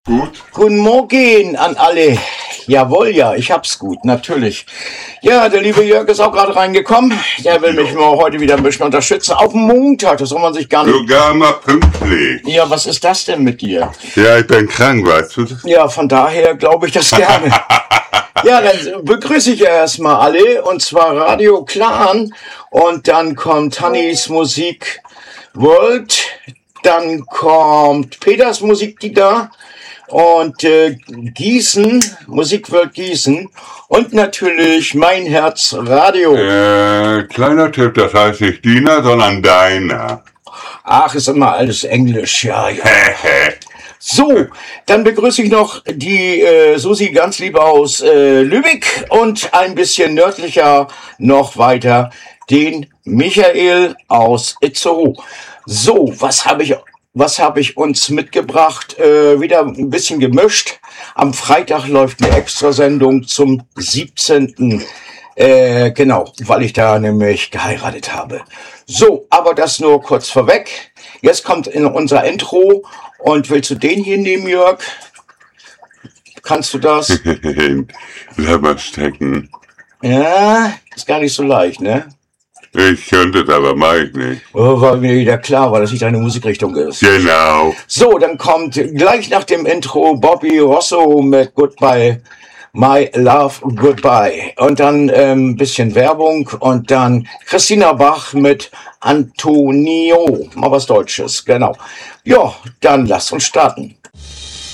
Gut. Guten Morgen an alle. Jawohl, ja, ich hab's gut, natürlich. Ja, der liebe Jörg ist auch gerade reingekommen. Der will mich mal heute wieder ein bisschen unterstützen. Auf dem Montag, das soll man sich gar nicht... Sogar mal pünktlich. Ja, was ist das denn mit dir? Ja, ich bin krank, weißt du das? Ja, von daher glaube ich das gerne. Ja, dann begrüße ich erstmal alle, und zwar Radio Clan, und dann kommt Hannis Musik World, dann kommt Peters Musik, die da, und Gießen, Musikworld Gießen, und natürlich Mein Herz Radio. Kleiner Tipp, das heißt nicht Dina, sondern Deiner. Ach, ist immer alles Englisch, ja, ja. So, dann begrüße ich noch die Susi ganz lieb aus Lübeck und ein bisschen nördlicher noch weiter den Michael aus Itzehoe. So, was habe ich uns mitgebracht? Wieder ein bisschen gemischt. Am Freitag läuft eine Extrasendung zum 17. Genau, weil ich da nämlich geheiratet habe. So, aber das nur kurz vorweg. Jetzt kommt in unser Intro. Und willst du den hier nehmen, Jörg? Kannst du das? Lass mal stecken. Ja, ist gar nicht so leicht, ne? Ich könnte es, aber mach ich nicht. Oh, war mir wieder klar, weil das nicht deine Musikrichtung ist. Genau. So, dann kommt gleich nach dem Intro Bobby Rosso mit Goodbye, My Love, Goodbye. Und dann ein bisschen Werbung und dann Christina Bach mit Antonio. Mal was Deutsches, genau. Ja, dann lasst uns starten.